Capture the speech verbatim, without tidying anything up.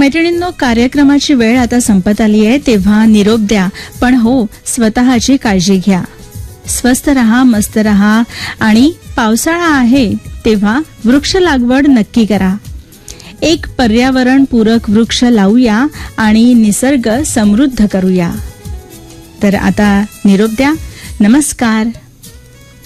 मैत्रिणींनो, कार्यक्रमाची वेळ आता संपत आली आहे, तेव्हा निरोप द्या, पण हो, स्वतःची काळजी घ्या. स्वस्थ रहा, मस्त रहा आणि पावसाळा आहे तेव्हा वृक्ष लागवड नक्की करा. एक पर्यावरण पूरक वृक्ष लावूया आणि निसर्ग समृद्ध करूया. तर आता निरोप द्या. नमस्कार.